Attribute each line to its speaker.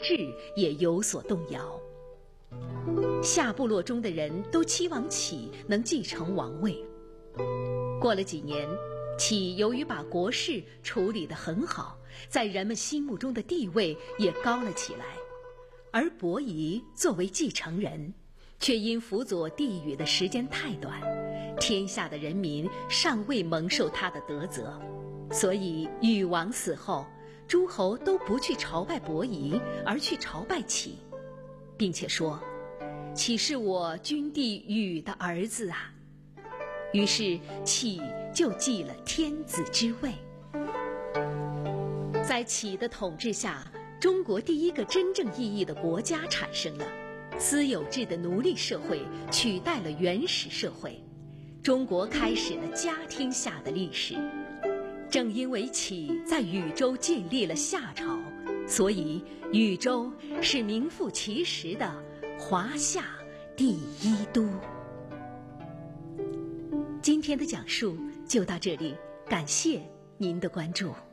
Speaker 1: 制也有所动摇。夏部落中的人都期望启能继承王位。过了几年，启由于把国事处理得很好，在人们心目中的地位也高了起来，而伯夷作为继承人，却因辅佐帝禹的时间太短，天下的人民尚未蒙受他的德泽，所以禹王死后，诸侯都不去朝拜伯夷，而去朝拜启，并且说：“启是我君帝禹的儿子啊。”于是启就继了天子之位。在启的统治下，中国第一个真正意义的国家产生了，私有制的奴隶社会取代了原始社会，中国开始了家天下的历史。正因为启在禹州建立了夏朝，所以禹州是名副其实的华夏第一都。今天的讲述就到这里，感谢您的关注。